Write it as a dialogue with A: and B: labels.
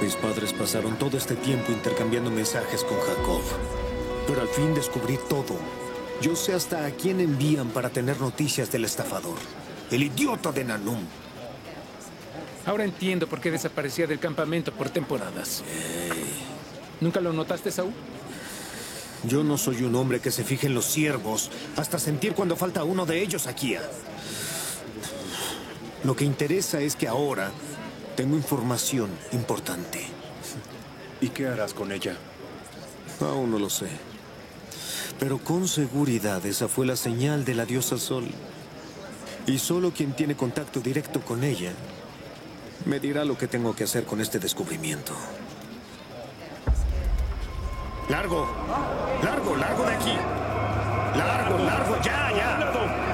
A: Mis padres pasaron todo este tiempo intercambiando mensajes con Jacob. Pero al fin descubrí todo. Yo sé hasta a quién envían para tener noticias del estafador. El idiota de Nanum.
B: Ahora entiendo por qué desaparecía del campamento por temporadas. ¿Nunca lo notaste, Saúl?
A: Yo no soy un hombre que se fije en los ciervos hasta sentir cuando falta uno de ellos aquí. Lo que interesa es que ahora tengo información importante.
C: ¿Y qué harás con ella?
A: Aún no lo sé. Pero con seguridad esa fue la señal de la diosa Sol. Y solo quien tiene contacto directo con ella me dirá lo que tengo que hacer con este descubrimiento. ¡Largo! ¡Largo, largo de aquí! ¡Largo, largo! ¡Ya, ya!